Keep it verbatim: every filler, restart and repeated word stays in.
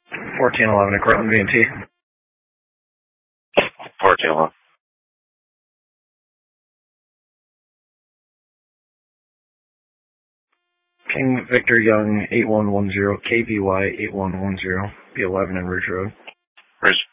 fourteen eleven at Cortland V and T. fourteen eleven. King Victor Young, eight one one zero, K B Y eight one one zero, B eleven in Ridge Road. Ridge.